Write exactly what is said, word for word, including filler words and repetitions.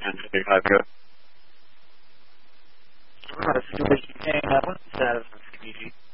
ten twenty-five, go. Uh, situation K, uh, what's the status of C B G?